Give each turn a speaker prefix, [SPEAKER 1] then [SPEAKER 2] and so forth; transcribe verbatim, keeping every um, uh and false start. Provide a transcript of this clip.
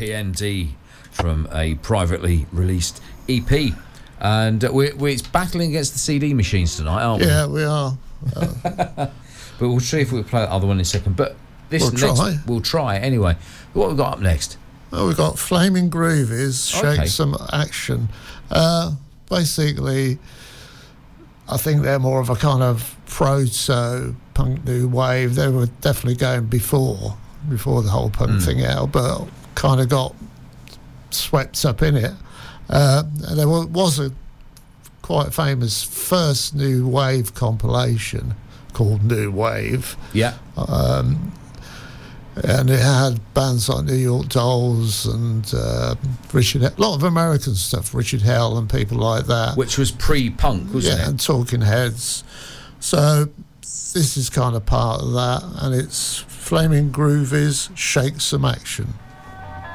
[SPEAKER 1] P N D from a privately released E P. And uh, we're, we're it's battling against the C D machines tonight, aren't we?
[SPEAKER 2] Yeah, we are. Uh,
[SPEAKER 1] but we'll see if we'll play the other one in a second. But this
[SPEAKER 2] We'll
[SPEAKER 1] next,
[SPEAKER 2] try.
[SPEAKER 1] we'll try anyway. What have we got up next?
[SPEAKER 2] well, we've got Flaming Groovies, Shake
[SPEAKER 1] Okay.
[SPEAKER 2] Some Action. Uh, basically, I think they're more of a kind of proto punk new wave. They were definitely going before, before the whole punk
[SPEAKER 1] Mm.
[SPEAKER 2] thing out, but kind of got swept up in it. Uh, and there wa- was a quite famous first new wave compilation called New Wave.
[SPEAKER 1] Yeah.
[SPEAKER 2] Um, and it had bands like New York Dolls and uh, Richard, a lot of American stuff, Richard Hell and people like that.
[SPEAKER 1] Which was pre-punk, wasn't
[SPEAKER 2] yeah,
[SPEAKER 1] it?
[SPEAKER 2] and Talking Heads. So this is kind of part of that, and it's Flaming Groovies, Shake Some Action.